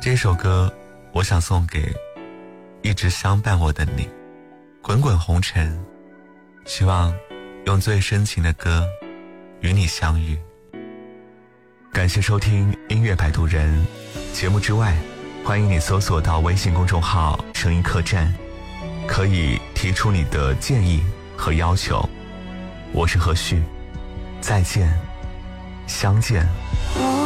这首歌我想送给一直相伴我的你。滚滚红尘，希望用最深情的歌与你相遇。感谢收听音乐摆渡人节目之外，欢迎你搜索到微信公众号声音客栈，可以提出你的建议和要求。我是何旭，再见，相见。